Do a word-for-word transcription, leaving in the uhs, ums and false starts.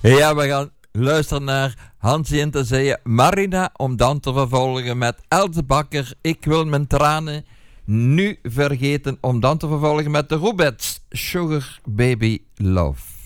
Ja, we gaan luisteren naar Hansie en te zeggen Marina, om dan te vervolgen met Else Bakker, Ik wil mijn tranen nu vergeten, om dan te vervolgen met de Roubets, Sugar Baby Love.